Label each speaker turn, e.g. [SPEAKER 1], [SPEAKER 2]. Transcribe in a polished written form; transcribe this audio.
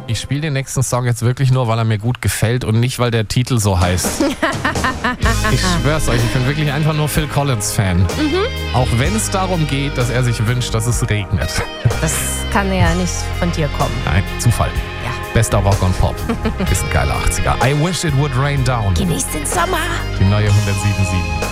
[SPEAKER 1] Ich spiele den nächsten Song jetzt wirklich nur, weil er mir gut gefällt und nicht, weil der Titel so heißt. Ich schwör's euch, ich bin wirklich einfach nur Phil Collins-Fan. Auch wenn es darum geht, dass er sich wünscht, dass es regnet.
[SPEAKER 2] Das kann ja nicht von dir kommen.
[SPEAKER 1] Nein, Zufall.
[SPEAKER 2] Ja.
[SPEAKER 1] Bester Rock und Pop. Ist ein geiler 80er. I wish it would rain down.
[SPEAKER 2] Genieß den Sommer.
[SPEAKER 1] Die neue 107.7.